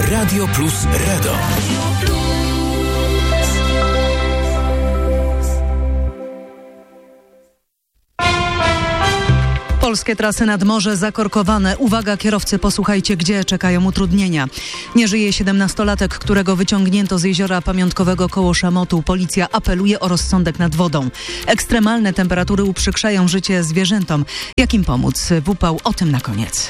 Radio Plus Radom. Polskie trasy nad morze zakorkowane. Uwaga kierowcy, posłuchajcie, gdzie czekają utrudnienia. Nie żyje 17-latek, którego wyciągnięto z jeziora pamiątkowego koło Szamotu. Policja apeluje o rozsądek nad wodą. Ekstremalne temperatury uprzykrzają życie zwierzętom. Jak im pomóc? W upał, o tym na koniec.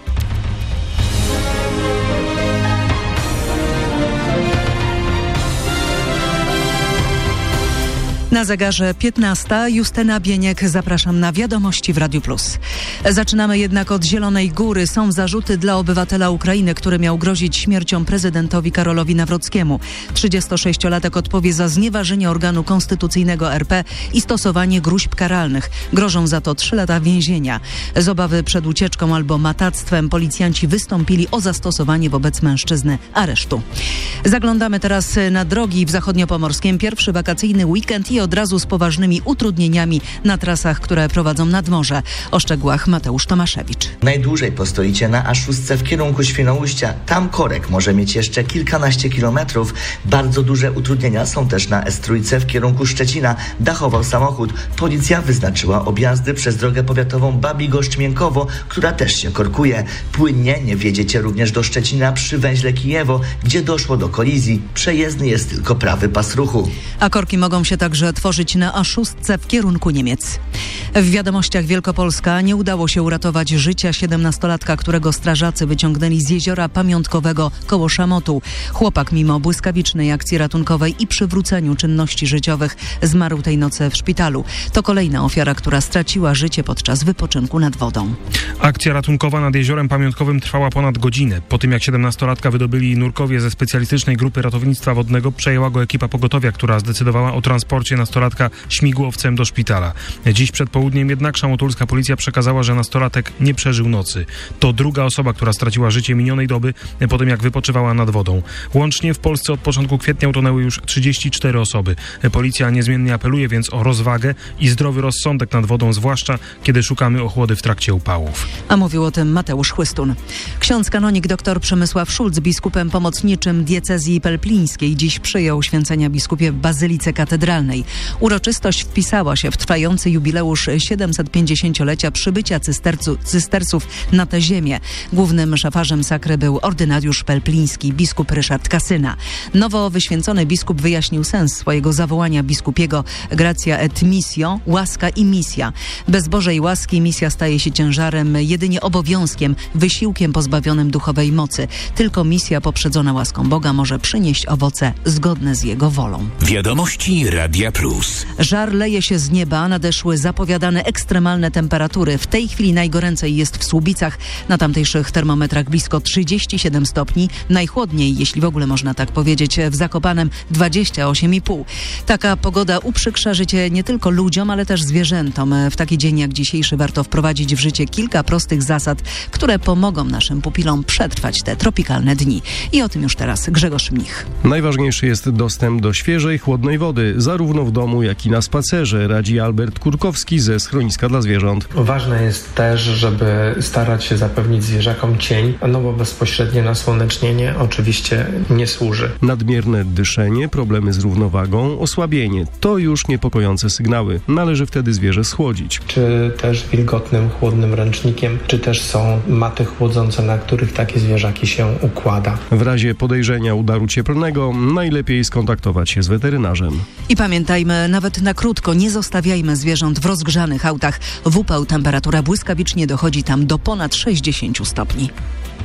Na zegarze 15. Justyna Bieniek. Zapraszam na wiadomości w Radiu Plus. Zaczynamy jednak od Zielonej Góry. Są zarzuty dla obywatela Ukrainy, który miał grozić śmiercią prezydentowi Karolowi Nawrockiemu. 36-latek odpowie za znieważenie organu konstytucyjnego RP i stosowanie gróźb karalnych. Grożą za to 3 lata więzienia. Z obawy przed ucieczką albo matactwem policjanci wystąpili o zastosowanie wobec mężczyzny aresztu. Zaglądamy teraz na drogi w zachodniopomorskiem. Pierwszy wakacyjny weekend i od razu z poważnymi utrudnieniami na trasach, które prowadzą nad morze. O szczegółach Mateusz Tomaszewicz. Najdłużej postoicie na A6 w kierunku Świnoujścia. Tam korek może mieć jeszcze kilkanaście kilometrów. Bardzo duże utrudnienia są też na S3 w kierunku Szczecina. Dachował samochód. Policja wyznaczyła objazdy przez drogę powiatową Babigoszcz-Miękowo, która też się korkuje. Płynnie nie wjedziecie również do Szczecina przy węźle Kijewo, gdzie doszło do kolizji. Przejezdny jest tylko prawy pas ruchu. A korki mogą się także tworzyć na A6 w kierunku Niemiec. W wiadomościach Wielkopolska nie udało się uratować życia 17-latka, którego strażacy wyciągnęli z jeziora pamiątkowego koło Szamotu. Chłopak mimo błyskawicznej akcji ratunkowej i przywróceniu czynności życiowych zmarł tej nocy w szpitalu. To kolejna ofiara, która straciła życie podczas wypoczynku nad wodą. Akcja ratunkowa nad jeziorem pamiątkowym trwała ponad godzinę. Po tym jak 17-latka wydobyli nurkowie ze specjalistycznej grupy ratownictwa wodnego, przejęła go ekipa pogotowia, która zdecydowała o transporcie nastolatka śmigłowcem do szpitala. Dziś przed południem jednak szamotulska policja przekazała, że nastolatek nie przeżył nocy. To druga osoba, która straciła życie minionej doby po tym jak wypoczywała nad wodą. Łącznie w Polsce od początku kwietnia utonęły już 34 osoby. Policja niezmiennie apeluje więc o rozwagę i zdrowy rozsądek nad wodą, zwłaszcza kiedy szukamy ochłody w trakcie upałów. A mówił o tym Mateusz Chłystun. Ksiądz kanonik dr Przemysław Szulc, biskupem pomocniczym diecezji pelplińskiej, dziś przyjął święcenia biskupie w Bazylice Katedralnej. Uroczystość wpisała się w trwający jubileusz 750-lecia przybycia cysterców na tę ziemię. Głównym szafarzem sakry był ordynariusz pelpliński, biskup Ryszard Kasyna. Nowo wyświęcony biskup wyjaśnił sens swojego zawołania biskupiego gratia et missio, łaska i misja. Bez Bożej łaski misja staje się ciężarem, jedynie obowiązkiem, wysiłkiem pozbawionym duchowej mocy. Tylko misja poprzedzona łaską Boga może przynieść owoce zgodne z Jego wolą. Wiadomości Radia Plus. Żar leje się z nieba, nadeszły zapowiadane ekstremalne temperatury. W tej chwili najgoręcej jest w Słubicach. Na tamtejszych termometrach blisko 37 stopni. Najchłodniej, jeśli w ogóle można tak powiedzieć, w Zakopanem 28,5. Taka pogoda uprzykrza życie nie tylko ludziom, ale też zwierzętom. W taki dzień jak dzisiejszy warto wprowadzić w życie kilka prostych zasad, które pomogą naszym pupilom przetrwać te tropikalne dni. I o tym już teraz Grzegorz Mnich. Najważniejszy jest dostęp do świeżej, chłodnej wody, zarówno w domu, jak i na spacerze, radzi Albert Kurkowski ze Schroniska dla Zwierząt. Ważne jest też, żeby starać się zapewnić zwierzakom cień, no bo bezpośrednie nasłonecznienie oczywiście nie służy. Nadmierne dyszenie, problemy z równowagą, osłabienie to już niepokojące sygnały. Należy wtedy zwierzę schłodzić. Czy też wilgotnym, chłodnym ręcznikiem, czy też są maty chłodzące, na których takie zwierzaki się układa. W razie podejrzenia udaru cieplnego najlepiej skontaktować się z weterynarzem. I pamiętajmy, nawet na krótko nie zostawiajmy zwierząt w rozgrzanych autach. W upał temperatura błyskawicznie dochodzi tam do ponad 60 stopni.